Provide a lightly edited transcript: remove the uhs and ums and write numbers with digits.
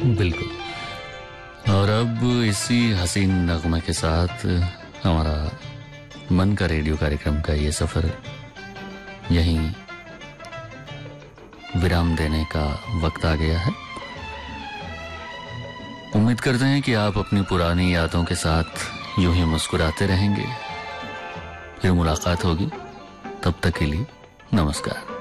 बिल्कुल। और अब इसी हसीन नगमे के साथ हमारा मन का रेडियो कार्यक्रम का ये सफर यहीं विराम देने का वक्त आ गया है। उम्मीद करते हैं कि आप अपनी पुरानी यादों के साथ यूं ही मुस्कुराते रहेंगे। फिर मुलाकात होगी, तब तक के लिए नमस्कार।